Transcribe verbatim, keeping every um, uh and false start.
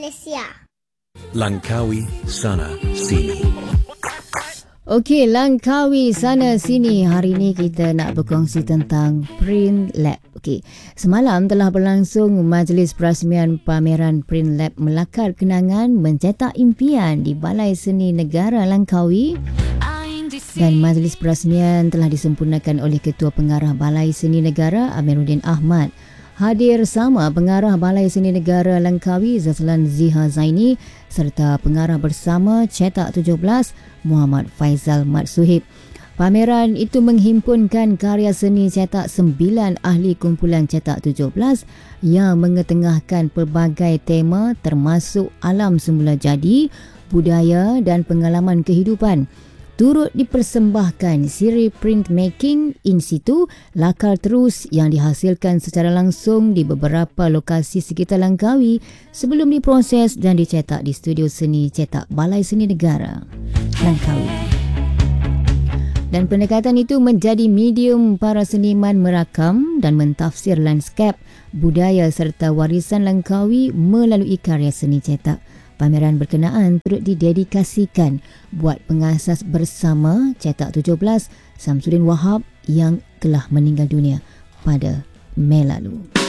Malaysia. Langkawi sana sini. Okey, Langkawi sana sini. Hari ini kita nak berkongsi tentang Print Lab. Okey, semalam telah berlangsung majlis perasmian pameran Print Lab Melakar Kenangan Mencetak Impian di Balai Seni Negara Langkawi. Dan majlis perasmian telah disempurnakan oleh Ketua Pengarah Balai Seni Negara Amiruddin Ahmad. Hadir sama Pengarah Balai Seni Negara Langkawi Zazlan Ziha Zaini serta Pengarah Bersama Cetak tujuh belas Muhammad Faizal Mat Suhib. Pameran itu menghimpunkan karya seni cetak sembilan ahli kumpulan Cetak tujuh belas yang mengetengahkan pelbagai tema termasuk alam semula jadi, budaya dan pengalaman kehidupan. Turut dipersembahkan siri printmaking in situ lakar terus yang dihasilkan secara langsung di beberapa lokasi sekitar Langkawi sebelum diproses dan dicetak di Studio Seni Cetak Balai Seni Negara Langkawi. Dan pendekatan itu menjadi medium para seniman merakam dan mentafsir lanskap, budaya serta warisan Langkawi melalui karya seni cetak. Pameran berkenaan turut didedikasikan buat pengasas bersama Cetak tujuh belas Samsudin Wahab yang telah meninggal dunia pada Mei lalu.